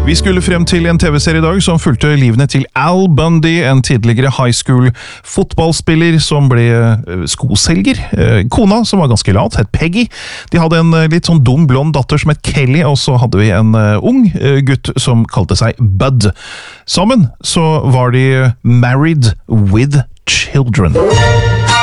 Vi skulle frem til en TV-serie i dag som fulgte livene til Al Bundy, en tidligere high school fotballspiller som ble skoselger. Kona, som var ganske lat, het Peggy. De hadde en litt sånn dum blond datter som het Kelly, og så hadde vi en ung gutt som kalte seg Bud. Sammen så var de married with children.